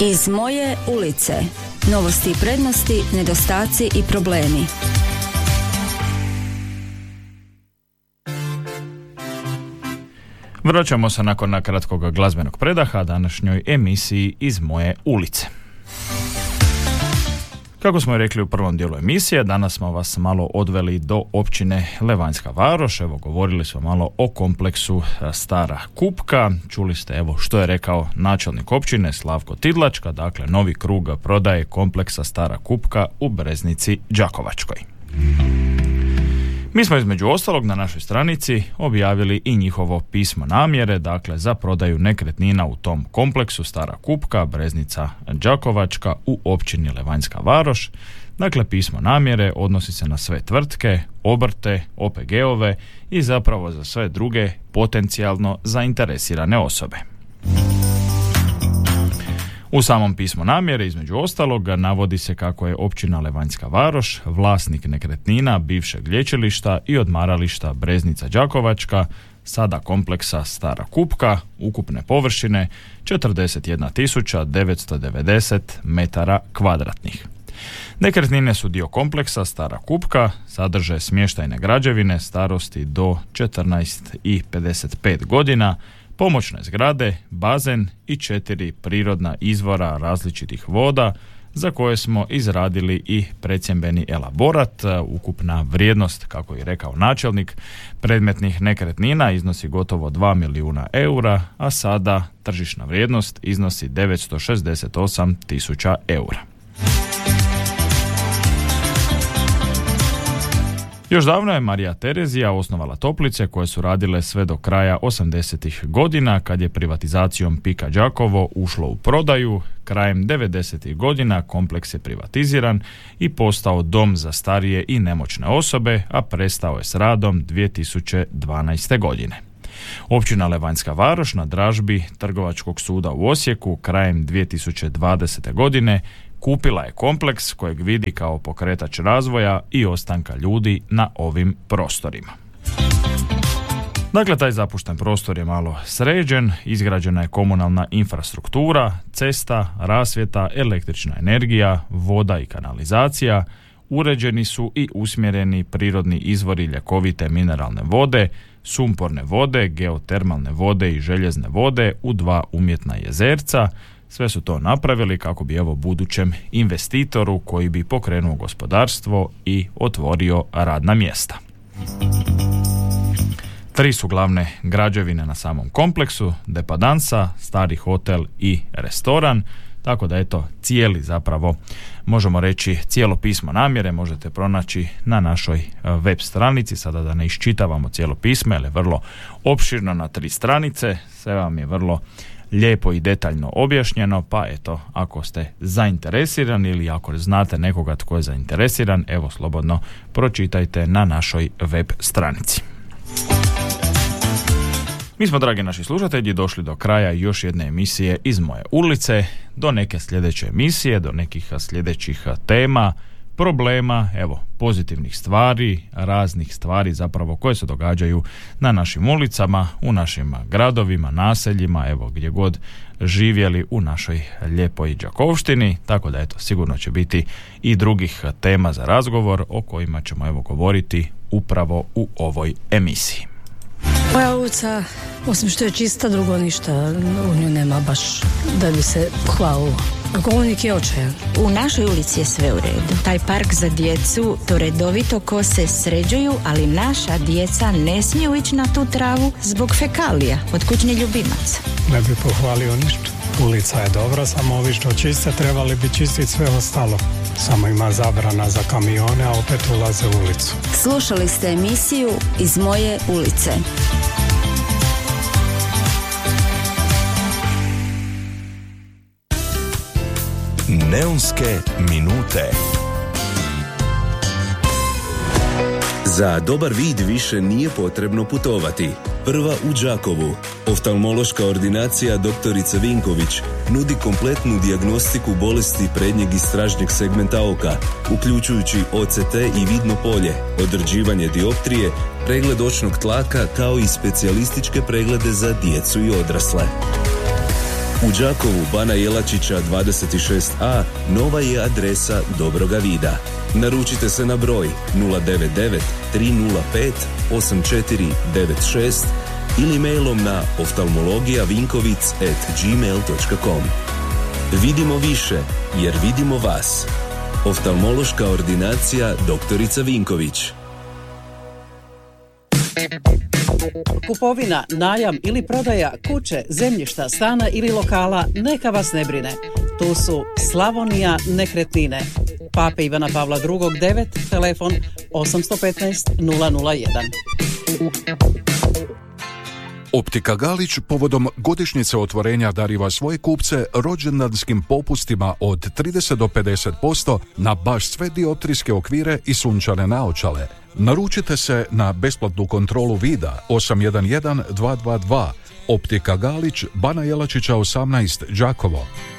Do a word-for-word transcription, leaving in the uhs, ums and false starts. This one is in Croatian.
Iz moje ulice. Novosti i prednosti, nedostaci i problemi. Vraćamo se nakon kratkog glazbenog predaha današnjoj emisiji Iz moje ulice. Kako smo rekli u prvom dijelu emisije, danas smo vas malo odveli do općine Levanjska Varoš. Evo, govorili smo malo o kompleksu Stara Kupka. Čuli ste, evo, što je rekao načelnik općine Slavko Tidlačka, dakle, novi krug prodaje kompleksa Stara Kupka u Breznici Đakovačkoj. Mi smo između ostalog na našoj stranici objavili i njihovo pismo namjere, dakle za prodaju nekretnina u tom kompleksu Stara Kupka, Breznica Đakovačka u općini Levanjska Varoš. Dakle, pismo namjere odnosi se na sve tvrtke, obrte, O P G-ove i zapravo za sve druge potencijalno zainteresirane osobe. U samom pismu namjere, između ostaloga, navodi se kako je općina Levanjska Varoš vlasnik nekretnina bivšeg lječilišta i odmarališta Breznica Đakovačka, sada kompleksa Stara Kupka, ukupne površine četrdeset jedna tisuća devetsto devedeset metara kvadratnih. Nekretnine su dio kompleksa Stara Kupka, sadrže smještajne građevine starosti do četrnaest i pedeset pet godina, pomoćne zgrade, bazen i četiri prirodna izvora različitih voda za koje smo izradili i precjembeni elaborat. Ukupna vrijednost, kako je rekao načelnik, predmetnih nekretnina iznosi gotovo dva milijuna eura, a sada tržišna vrijednost iznosi devetsto šezdeset osam tisuća eura. Još davno je Marija Terezija osnovala toplice koje su radile sve do kraja osamdesetih godina, kad je privatizacijom Pika Đakovo ušlo u prodaju. Krajem devedesetih godina kompleks je privatiziran i postao dom za starije i nemoćne osobe, a prestao je s radom dvije tisuće dvanaeste. godine. Općina Levanjska Varoš na dražbi Trgovačkog suda u Osijeku krajem dvije tisuće dvadesete. godine kupila je kompleks kojeg vidi kao pokretač razvoja i ostanka ljudi na ovim prostorima. Dakle, taj zapušten prostor je malo sređen, izgrađena je komunalna infrastruktura, cesta, rasvjeta, električna energija, voda i kanalizacija, uređeni su i usmjereni prirodni izvori ljekovite mineralne vode, sumporne vode, geotermalne vode i željezne vode u dva umjetna jezerca. Sve su to napravili kako bi evo budućem investitoru koji bi pokrenuo gospodarstvo i otvorio radna mjesta. Tri su glavne građevine na samom kompleksu, depadansa, stari hotel i restoran, tako da eto cijeli zapravo, možemo reći cijelo pismo namjere možete pronaći na našoj web stranici. Sada da ne iščitavamo cijelo pismo, jer je vrlo opširno na tri stranice, sve vam je vrlo lijepo i detaljno objašnjeno, pa eto, ako ste zainteresirani ili ako znate nekoga tko je zainteresiran, evo slobodno pročitajte na našoj web stranici. Mi smo, dragi naši slušatelji, došli do kraja još jedne emisije Iz moje ulice, do neke sljedeće emisije, do nekih sljedećih tema, problema, evo, pozitivnih stvari, raznih stvari zapravo koje se događaju na našim ulicama, u našim gradovima, naseljima, evo, gdje god živjeli u našoj lijepoj Đakovštini, tako da eto, sigurno će biti i drugih tema za razgovor o kojima ćemo evo govoriti upravo u ovoj emisiji. Moja ulica, osim što je čista, drugo ništa u nju nema baš da bi se hvalilo. Govornik je očajan. U našoj ulici je sve u redu. Taj park za djecu, to redovito kose sređuju, ali naša djeca ne smiju ići na tu travu zbog fekalija od kućnih ljubimaca. Ne bi pohvalio ništa. Ulica je dobra, samo ovi što čiste trebali bi čistiti sve ostalo. Samo ima zabrana za kamione, a opet ulaze u ulicu. Slušali ste emisiju Iz moje ulice. Neonske minute. Za dobar vid više nije potrebno putovati. Prva u Đakovu. Oftalmološka ordinacija doktorica Vinković nudi kompletnu dijagnostiku bolesti prednjeg i stražnjeg segmenta oka, uključujući O C T i vidno polje, određivanje dioptrije, pregled očnog tlaka kao i specijalističke preglede za djecu i odrasle. U Đakovu Bana Jelačića dvadeset šest a nova je adresa Dobroga vida. Naručite se na broj nula devet devet tri nula pet osam četiri devet šest ili mailom na oftalmologija vinkovic at gmail dot com. Vidimo više jer vidimo vas. Oftalmološka ordinacija doktorica Vinković. Kupovina, najam ili prodaja kuće, zemljišta, stana ili lokala neka vas ne brine. Tu su Slavonija nekretnine. Pape Ivana Pavla drugog devet, telefon osam jedan pet nula nula jedan. Optika Galić povodom godišnjice otvorenja dariva svoje kupce rođendanskim popustima od trideset do pedeset posto na baš sve dioptrijske okvire i sunčane naočale. Naručite se na besplatnu kontrolu vida osam jedan jedan dva dva dva. Optika Galić, Bana Jelačića osamnaest, Đakovo.